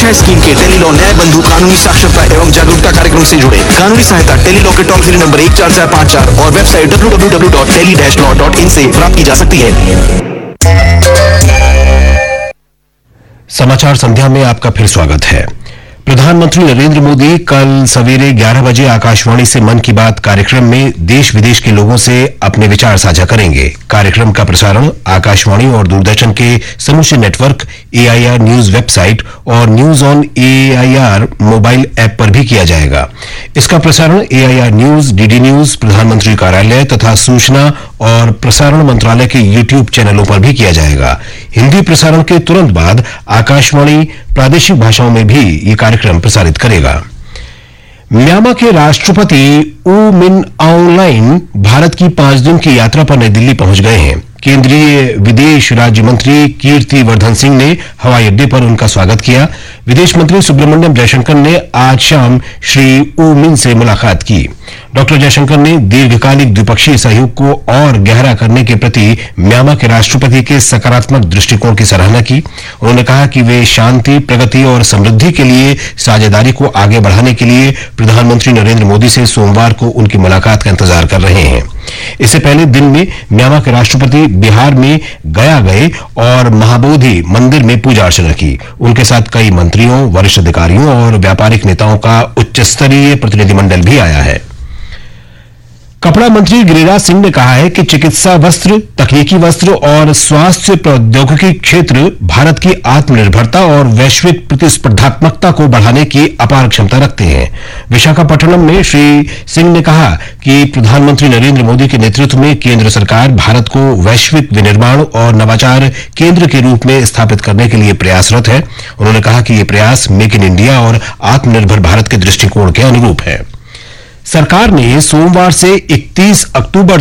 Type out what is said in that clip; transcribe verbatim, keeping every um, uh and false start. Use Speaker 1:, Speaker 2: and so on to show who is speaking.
Speaker 1: सुरक्षा स्कीम के टेलीलॉ न्याय बंधु कानूनी साक्षरता एवं जागरूकता कार्यक्रम से जुड़े। कानूनी सहायता टेलीलॉ के टोल फ्री नंबर एक चार चार पाँच चार और website W W W dot tele dash law dot in से प्राप्त की जा सकती है।
Speaker 2: समाचार संध्या में आपका फिर स्वागत है। प्रधानमंत्री नरेंद्र मोदी कल सवेरे ग्यारह बजे आकाशवाणी से मन की बात कार्यक्रम में देश विदेश के लोगों से अपने विचार साझा करेंगे। कार्यक्रम का प्रसारण आकाशवाणी और दूरदर्शन के समूचे नेटवर्क, एआईआर न्यूज वेबसाइट और news on AIR mobile app पर भी किया जाएगा। इसका प्रसारण एआईआर न्यूज, डीडी न्यूज, प्रधानमंत्री कार्यालय तथा सूचना और प्रसारण मंत्रालय के यूट्यूब चैनलों पर भी किया जाएगा। हिंदी प्रसारण के तुरंत बाद आकाशवाणी प्रादेशिक भाषाओं में भी ये कार्यक्रम प्रसारित करेगा। म्यांमार के राष्ट्रपति ऊ मिन आउंग भारत की पांच दिन की यात्रा पर नई दिल्ली पहुंच गए हैं। केंद्रीय विदेश राज्य मंत्री कीर्ति वर्धन सिंह ने हवाई अड्डे पर उनका स्वागत किया। विदेश मंत्री सुब्रमण्यम जयशंकर ने आज शाम श्री ऊ मिन से मुलाकात की। डॉक्टर जयशंकर ने दीर्घकालिक द्विपक्षीय सहयोग को और गहरा करने के प्रति म्यांमार के राष्ट्रपति के सकारात्मक दृष्टिकोण की सराहना की। उन्होंने कहा कि वे शांति, प्रगति और समृद्धि के लिए साझेदारी को आगे बढ़ाने के लिए प्रधानमंत्री नरेंद्र मोदी से सोमवार को उनकी मुलाकात का इंतजार कर रहे हैं। इससे पहले दिन में म्यांमार के राष्ट्रपति बिहार में गया गए और महाबोधि मंदिर में पूजा अर्चना की। उनके साथ कई मंत्रियों, वरिष्ठ अधिकारियों और व्यापारिक नेताओं का उच्च स्तरीय प्रतिनिधिमंडल भी आया है। कपड़ा मंत्री गिरिराज सिंह ने कहा है कि चिकित्सा वस्त्र, तकनीकी वस्त्र और स्वास्थ्य प्रौद्योगिकी क्षेत्र भारत की आत्मनिर्भरता और वैश्विक प्रतिस्पर्धात्मकता को बढ़ाने की अपार क्षमता रखते हैं। विशाखापट्टनम में श्री सिंह ने कहा कि प्रधानमंत्री नरेंद्र मोदी के नेतृत्व में केंद्र सरकार भारत को वैश्विक विनिर्माण और नवाचार केंद्र के रूप में स्थापित करने के लिए प्रयासरत है। उन्होंने कहा कि ये प्रयास मेक इन इंडिया और आत्मनिर्भर भारत के दृष्टिकोण के अनुरूप है। सरकार ने सोमवार से इकतीस अक्टूबर